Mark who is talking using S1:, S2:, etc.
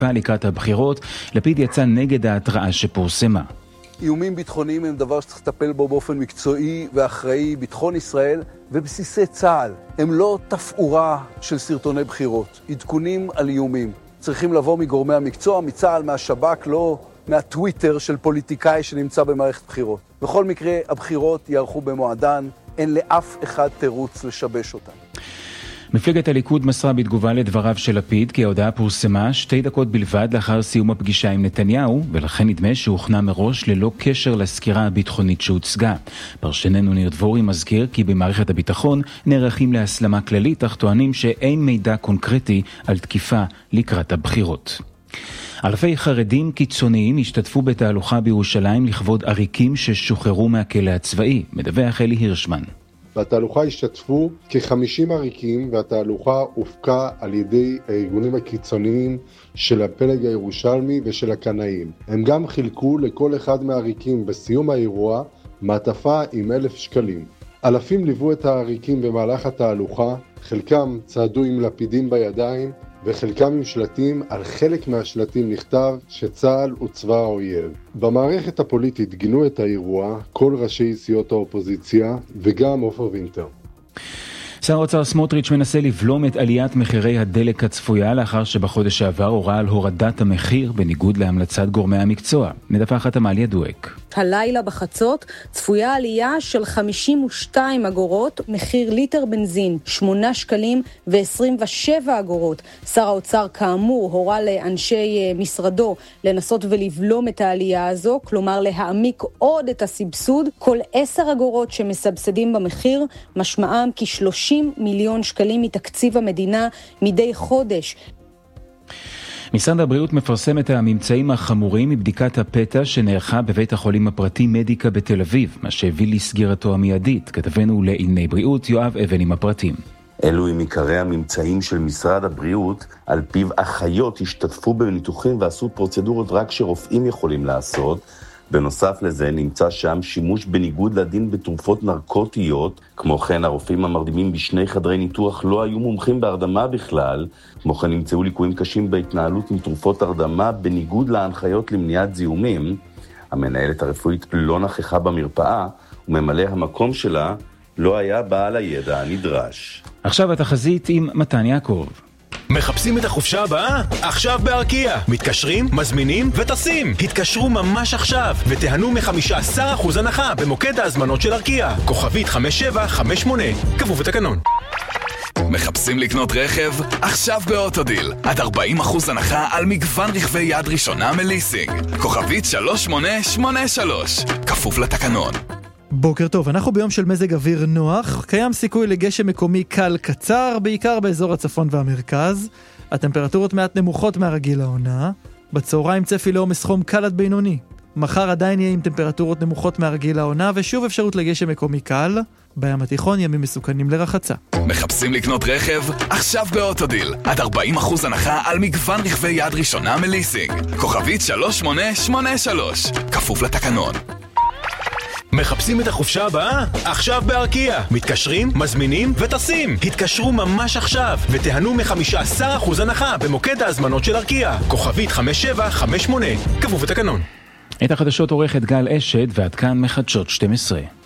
S1: לקראת הבחירות, לפיד יצא נגד ההתראה שפורסמה.
S2: איומים ביטחוניים הם דבר שצריך לטפל בו באופן מקצועי ואחראי. ביטחון ישראל ובסיסי צה"ל הם לא תפאורה של סרטוני בחירות. עדכונים על איומים צריכים לבוא מגורמי המקצוע, מצה"ל, מהשב"כ, לא מהטוויטר של פוליטיקאי שנמצא במערכת בחירות. בכל מקרה, הבחירות יערכו במועדן, אין לאף אחד תירוץ לשבש אותן.
S1: מפלגת הליכוד מסרה בתגובה לדבריו של לפיד כי ההודעה פורסמה 2 דקות בלבד לאחר סיום הפגישה עם נתניהו, ולכן נדמה שהוכנה מראש ללא קשר לסקירה הביטחונית שהוצגה. פרשננו ניר דבורי מזכיר כי במערכת הביטחון נערכים להסלמה כללית, אך טוענים שאין מידע קונקרטי על תקיפה לקראת הבחירות. אלפי חרדים קיצוניים השתתפו בתהלוכה בירושלים לכבוד עריקים ששוחררו מהכלא הצבאי, מדווח אלי הירשמן.
S3: בתהלוכה השתתפו כ-50 עריקים, והתהלוכה הופקה על ידי הארגונים הקיצוניים של הפלג הירושלמי ושל הקנאים. הם גם חילקו לכל אחד מהעריקים בסיום האירוע מעטפה עם 1,000 שקלים. אלפים ליוו את העריקים במהלך התהלוכה, חלקם צעדו עם לפידים בידיים וחלקם עם שלטים. על חלק מהשלטים נכתב שצה"ל הוא צבא האויב. במערכת הפוליטית גינו את האירוע כל ראשי סיעות האופוזיציה וגם עופר וינטר.
S1: שר האוצר סמוטריץ' מנסה לבלום את עליית מחירי הדלק הצפויה לאחר שבחודש שעבר הורה על הורדת המחיר בניגוד להמלצת גורמי המקצוע. מדווחת עמליה דואק.
S4: הלילה בחצות צפויה עלייה של 52 אגורות, מחיר ליטר בנזין 8 שקלים ו27 אגורות. שר האוצר כאמור הורה לאנשי משרדו לנסות ולבלום את העלייה הזו, כלומר להעמיק עוד את הסבסוד. כל 10 אגורות שמסבסדים במחיר משמעם כ-30 מיליון שקלים מתקציב המדינה מדי חודש.
S1: משרד הבריאות מפרסם את הממצאים החמורים מבדיקת הפתע שנערכה בבית החולים הפרטי מדיקה בתל אביב, מה שהביא לסגירתו המיידית. כתבנו לענייני בריאות יואב אבן עם הפרטים.
S5: אלו הם עיקרי הממצאים של משרד הבריאות, על פיו אחיות השתתפו בניתוחים ועשו פרוצדורות רק שרופאים יכולים לעשות. בנוסף לזה נמצא שם שימוש בניגוד לדין בתרופות נרקוטיות. כמו כן הרופאים המרדימים בשני חדרי ניתוח לא היו מומחים בהרדמה בכלל. כמו כן נמצאו ליקויים קשים בהתנהלות עם תרופות הרדמה בניגוד להנחיות למניעת זיהומים. המנהלת הרפואית לא נכחה במרפאה וממלא המקום שלה לא היה בעל הידע הנדרש.
S1: עכשיו התחזית עם מתן יעקב.
S6: מחפשים את החופשה הבאה? עכשיו בארקיע. מתקשרים, מזמינים וטסים. התקשרו ממש עכשיו ותיהנו מ-15% הנחה במוקד ההזמנות של ארקיע. כוכבית 5758. כפוף לתקנון.
S7: מחפשים לקנות רכב? עכשיו באוטודיל. עד 40% הנחה על מגוון רכבי יד ראשונה מליסינג. כוכבית 3883. כפוף לתקנון.
S8: בוקר טוב, אנחנו ביום של מזג אוויר נוח, קיים סיכוי לגשם מקומי קל קצר, בעיקר באזור הצפון והמרכז. הטמפרטורות מעט נמוכות מהרגיל לעונה, בצהריים צפי לעומס חום קל עד בינוני. מחר עדיין יהיה עם טמפרטורות נמוכות מהרגיל לעונה, ושוב אפשרות לגשם מקומי קל, בים התיכון ימים מסוכנים לרחצה.
S7: מחפשים לקנות רכב? עכשיו באוטודיל. עד 40% הנחה על מגוון רכבי יד ראשונה מליסינג. כוכבית 3883. כפוף לתקנון.
S6: מחפשים את החופשה הבאה? עכשיו בארקיע. מתקשרים, מזמינים וטסים. התקשרו ממש עכשיו ותיהנו מ-15% הנחה במוקד ההזמנות של ארקיע. כוכבית 5758. כפוף לתקנון.
S1: את החדשות עורכת גל אשד ועד כאן מחדשות 12.